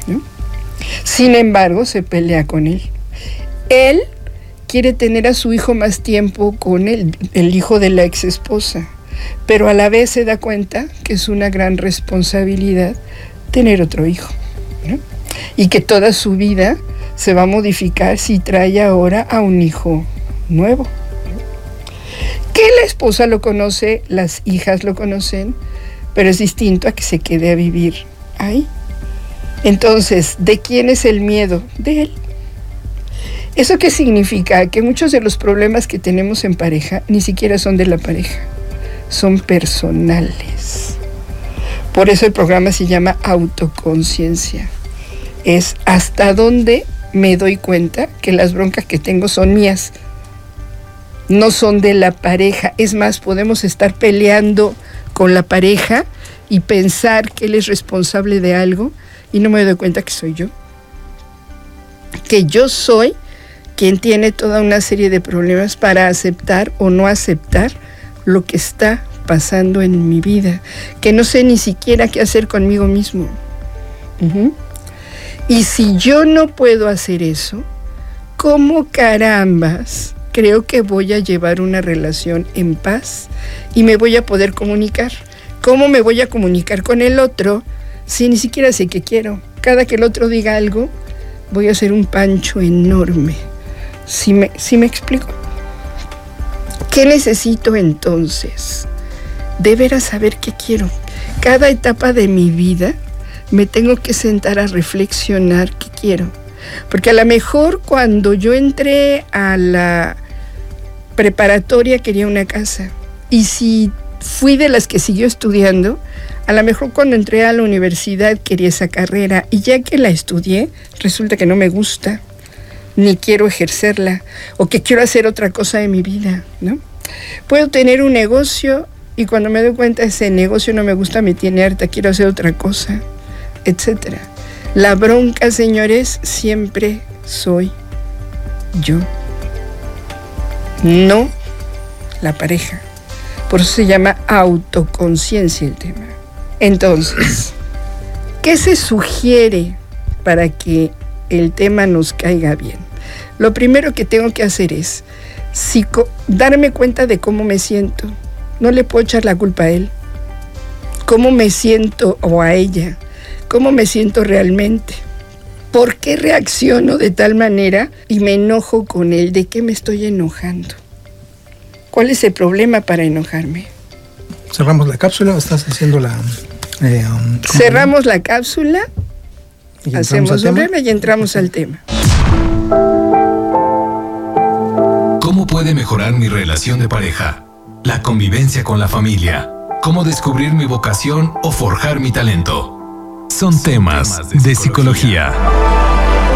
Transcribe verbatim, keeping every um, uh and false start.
¿no? Sin embargo, se pelea con él. Él quiere tener a su hijo más tiempo con él, el hijo de la ex esposa, pero a la vez se da cuenta que es una gran responsabilidad tener otro hijo, ¿no? Y que toda su vida se va a modificar si trae ahora a un hijo nuevo. Que la esposa lo conoce, las hijas lo conocen, pero es distinto a que se quede a vivir ahí. Entonces, ¿de quién es el miedo? De él. ¿Eso qué significa? Que muchos de los problemas que tenemos en pareja ni siquiera son de la pareja, son personales. Por eso el programa se llama Autoconciencia. Es hasta dónde me doy cuenta que las broncas que tengo son mías, no son de la pareja. Es más, podemos estar peleando con la pareja y pensar que él es responsable de algo y no me doy cuenta que soy yo. Que yo soy quien tiene toda una serie de problemas para aceptar o no aceptar lo que está pasando en mi vida, que no sé ni siquiera qué hacer conmigo mismo. Uh-huh. Y si yo no puedo hacer eso, ¿cómo carambas creo que voy a llevar una relación en paz y me voy a poder comunicar? ¿Cómo me voy a comunicar con el otro si ni siquiera sé qué quiero? Cada que el otro diga algo, voy a hacer un pancho enorme. ¿Sí me, sí me explico? ¿Qué necesito entonces? De veras saber qué quiero. Cada etapa de mi vida me tengo que sentar a reflexionar qué quiero. Porque a lo mejor cuando yo entré a la preparatoria quería una casa. Y si fui de las que siguió estudiando, a lo mejor cuando entré a la universidad quería esa carrera. Y ya que la estudié, resulta que no me gusta, ni quiero ejercerla, o que quiero hacer otra cosa de mi vida, ¿no? Puedo tener un negocio y cuando me doy cuenta ese negocio no me gusta, me tiene harta, quiero hacer otra cosa, etcétera. La bronca, señores, siempre soy yo, no la pareja. Por eso se llama autoconciencia el tema. Entonces, ¿qué se sugiere para que el tema nos caiga bien? Lo primero que tengo que hacer es psico- darme cuenta de cómo me siento. No le puedo echar la culpa a él. ¿Cómo me siento o a ella? ¿Cómo me siento realmente? ¿Por qué reacciono de tal manera y me enojo con él? ¿De qué me estoy enojando? ¿Cuál es el problema para enojarme? Cerramos la cápsula, estás haciendo la... Eh, um, Cerramos la cápsula, hacemos un breve y entramos al tema. ¿Cómo puede mejorar mi relación de pareja? La convivencia con la familia. ¿Cómo descubrir mi vocación o forjar mi talento? Son temas de psicología.